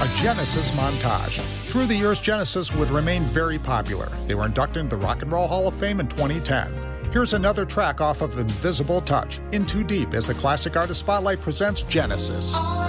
a Genesis montage. Through the years, Genesis would remain very popular. They were inducted into the Rock and Roll Hall of Fame in 2010. Here's another track off of Invisible Touch, In Too Deep, as the Classic Artist Spotlight presents Genesis.